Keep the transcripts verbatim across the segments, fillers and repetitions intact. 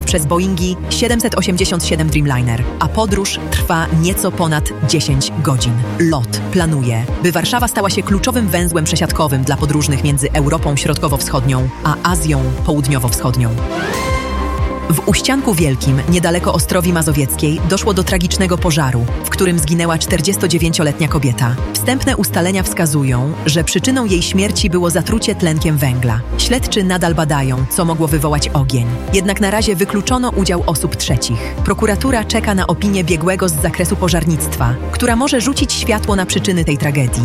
przez Boeingi siedemset osiemdziesiąt siedem Dreamliner, a podróż trwa nieco ponad dziesięć godzin. LOT planuje, by Warszawa stała się kluczowym węzłem przesiadkowym dla podróżnych między Europą Środkowo-Wschodnią a Azją Południowo-Wschodnią. W Uścianku Wielkim, niedaleko Ostrowi Mazowieckiej, doszło do tragicznego pożaru, w którym zginęła czterdziestodziewięcioletnia kobieta. Wstępne ustalenia wskazują, że przyczyną jej śmierci było zatrucie tlenkiem węgla. Śledczy nadal badają, co mogło wywołać ogień. Jednak na razie wykluczono udział osób trzecich. Prokuratura czeka na opinię biegłego z zakresu pożarnictwa, która może rzucić światło na przyczyny tej tragedii.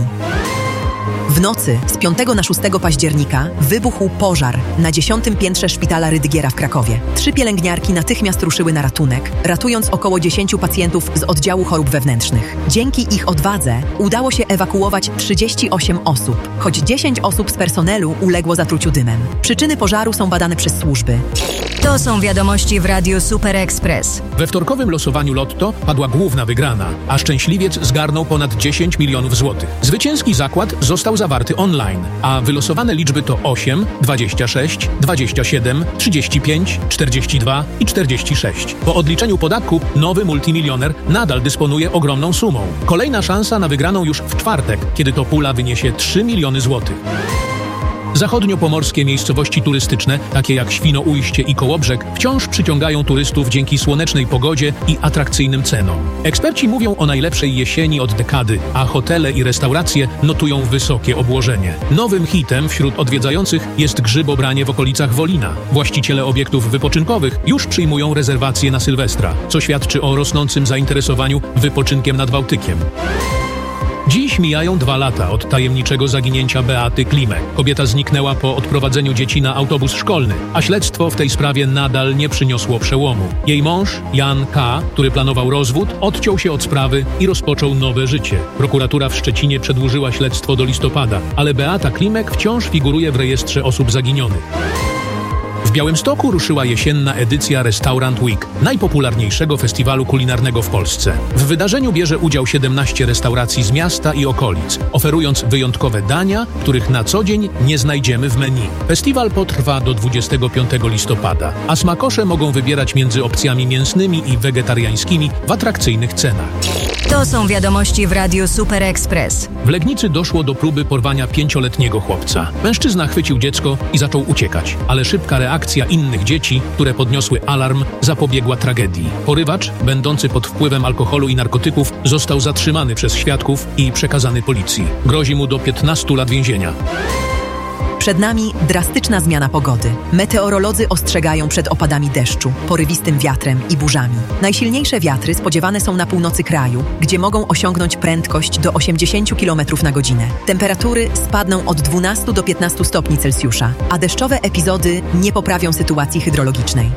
W nocy z piątego na szóstego października wybuchł pożar na dziesiątym piętrze szpitala Rydygiera w Krakowie. Trzy pielęgniarki natychmiast ruszyły na ratunek, ratując około dziesięciu pacjentów z oddziału chorób wewnętrznych. Dzięki ich odwadze udało się ewakuować trzydzieści osiem osób, choć dziesięć osób z personelu uległo zatruciu dymem. Przyczyny pożaru są badane przez służby. To są wiadomości w Radiu Super Express. We wtorkowym losowaniu Lotto padła główna wygrana, a szczęśliwiec zgarnął ponad dziesięć milionów złotych. Zwycięski zakład został zawarty online, a wylosowane liczby to osiem, dwadzieścia sześć, dwadzieścia siedem, trzydzieści pięć, czterdzieści dwa i czterdzieści sześć. Po odliczeniu podatku nowy multimilioner nadal dysponuje ogromną sumą. Kolejna szansa na wygraną już w czwartek, kiedy to pula wyniesie trzy miliony złotych. Zachodniopomorskie miejscowości turystyczne, takie jak Świnoujście i Kołobrzeg, wciąż przyciągają turystów dzięki słonecznej pogodzie i atrakcyjnym cenom. Eksperci mówią o najlepszej jesieni od dekady, a hotele i restauracje notują wysokie obłożenie. Nowym hitem wśród odwiedzających jest grzybobranie w okolicach Wolina. Właściciele obiektów wypoczynkowych już przyjmują rezerwacje na Sylwestra, co świadczy o rosnącym zainteresowaniu wypoczynkiem nad Bałtykiem. Dziś mijają dwa lata od tajemniczego zaginięcia Beaty Klimek. Kobieta zniknęła po odprowadzeniu dzieci na autobus szkolny, a śledztwo w tej sprawie nadal nie przyniosło przełomu. Jej mąż, Jan K., który planował rozwód, odciął się od sprawy i rozpoczął nowe życie. Prokuratura w Szczecinie przedłużyła śledztwo do listopada, ale Beata Klimek wciąż figuruje w rejestrze osób zaginionych. W Białymstoku ruszyła jesienna edycja Restaurant Week, najpopularniejszego festiwalu kulinarnego w Polsce. W wydarzeniu bierze udział siedemnaście restauracji z miasta i okolic, oferując wyjątkowe dania, których na co dzień nie znajdziemy w menu. Festiwal potrwa do dwudziestego piątego listopada, a smakosze mogą wybierać między opcjami mięsnymi i wegetariańskimi w atrakcyjnych cenach. To są wiadomości w Radiu Super Express. W Legnicy doszło do próby porwania pięcioletniego chłopca. Mężczyzna chwycił dziecko i zaczął uciekać, ale szybka reakcja innych dzieci, które podniosły alarm, zapobiegła tragedii. Porywacz, będący pod wpływem alkoholu i narkotyków, został zatrzymany przez świadków i przekazany policji. Grozi mu do piętnastu lat więzienia. Przed nami drastyczna zmiana pogody. Meteorolodzy ostrzegają przed opadami deszczu, porywistym wiatrem i burzami. Najsilniejsze wiatry spodziewane są na północy kraju, gdzie mogą osiągnąć prędkość do osiemdziesiąt kilometrów na godzinę. Temperatury spadną od dwunastu do piętnastu stopni Celsjusza, a deszczowe epizody nie poprawią sytuacji hydrologicznej.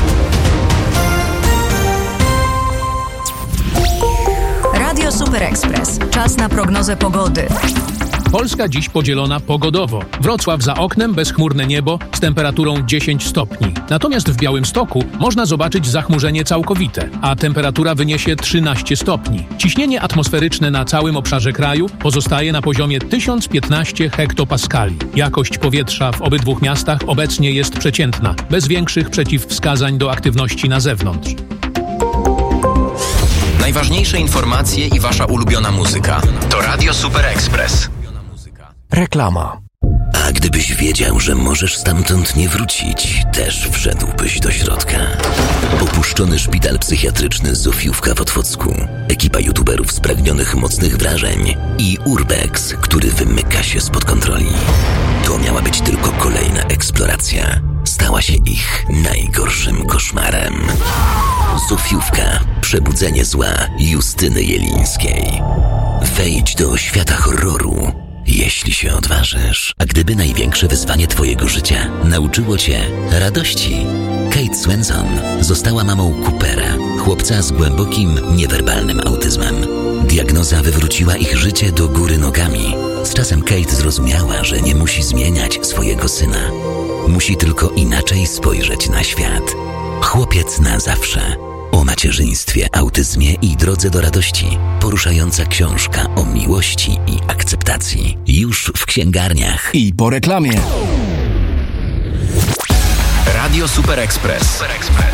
Radio Super Express. Czas na prognozę pogody. Polska dziś podzielona pogodowo. Wrocław za oknem, bezchmurne niebo z temperaturą dziesięć stopni. Natomiast w Białymstoku można zobaczyć zachmurzenie całkowite, a temperatura wyniesie trzynaście stopni. Ciśnienie atmosferyczne na całym obszarze kraju pozostaje na poziomie tysiąc piętnaście hektopaskali. Jakość powietrza w obydwu miastach obecnie jest przeciętna, bez większych przeciwwskazań do aktywności na zewnątrz. Najważniejsze informacje i wasza ulubiona muzyka. To Radio Super Express. Reklama. A gdybyś wiedział, że możesz stamtąd nie wrócić, też wszedłbyś do środka. Opuszczony szpital psychiatryczny Zofiówka w Otwocku, ekipa youtuberów spragnionych mocnych wrażeń i Urbex, który wymyka się spod kontroli. To miała być tylko kolejna eksploracja. Stała się ich najgorszym koszmarem. Zofiówka. Przebudzenie zła Justyny Jelińskiej. Wejdź do świata horroru, jeśli się odważysz. A gdyby największe wyzwanie twojego życia nauczyło cię radości? Kate Swenson została mamą Coopera, chłopca z głębokim, niewerbalnym autyzmem. Diagnoza wywróciła ich życie do góry nogami. Z czasem Kate zrozumiała, że nie musi zmieniać swojego syna. Musi tylko inaczej spojrzeć na świat. Chłopiec na zawsze. O macierzyństwie, autyzmie i drodze do radości. Poruszająca książka o miłości i akceptacji. Już w księgarniach. I po reklamie. Radio Super Express.